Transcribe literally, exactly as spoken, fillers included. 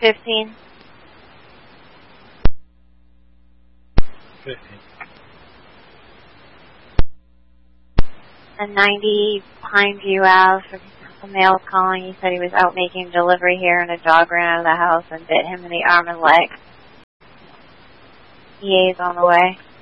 fifteen. fifteen. A ninety Pine View Ave. A male calling. He said he was out making delivery here and a dog ran out of the house and bit him in the arm and leg. E A's on the way.